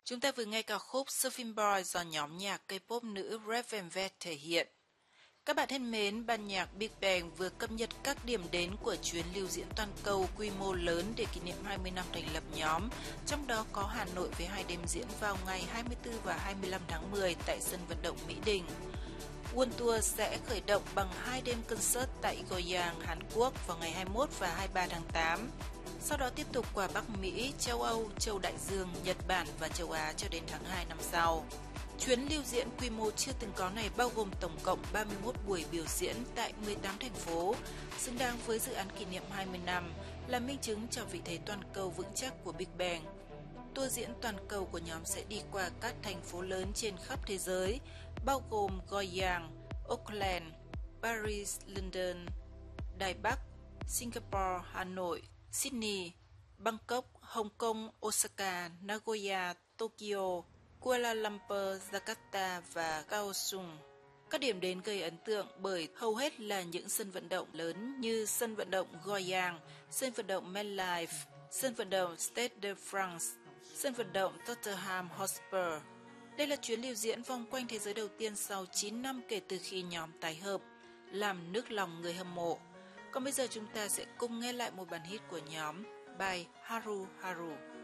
Chúng ta vừa nghe ca khúc Surfing Boy do nhóm nhạc K-pop nữ Red Velvet thể hiện. Các bạn thân mến, ban nhạc Big Bang vừa cập nhật các điểm đến của chuyến lưu diễn toàn cầu quy mô lớn để kỷ niệm 20 năm thành lập nhóm, trong đó có Hà Nội với 2 đêm diễn vào ngày 24 và 25 tháng 10 tại sân vận động Mỹ Đình. World Tour sẽ khởi động bằng 2 đêm concert tại Goyang, Hàn Quốc vào ngày 21 và 23 tháng 8. Sau đó tiếp tục qua Bắc Mỹ, châu Âu, châu Đại Dương, Nhật Bản và châu Á cho đến tháng 2 năm sau. Chuyến lưu diễn quy mô chưa từng có này bao gồm tổng cộng 31 buổi biểu diễn tại 18 thành phố, xứng đáng với dự án kỷ niệm 20 năm, là minh chứng cho vị thế toàn cầu vững chắc của Big Bang. Tour diễn toàn cầu của nhóm sẽ đi qua các thành phố lớn trên khắp thế giới, bao gồm Goyang, Auckland, Paris, London, Đài Bắc, Singapore, Hà Nội, Sydney, Bangkok, Hong Kong, Osaka, Nagoya, Tokyo, Kuala Lumpur, Jakarta và Kaohsiung. Các điểm đến gây ấn tượng bởi hầu hết là những sân vận động lớn như sân vận động Goyang, sân vận động MetLife, sân vận động Stade de France, sân vận động Tottenham Hotspur. Đây là chuyến lưu diễn vòng quanh thế giới đầu tiên sau 9 năm kể từ khi nhóm tái hợp, làm nức lòng người hâm mộ. Còn bây giờ chúng ta sẽ cùng nghe lại một bản hit của nhóm, bài Haru Haru.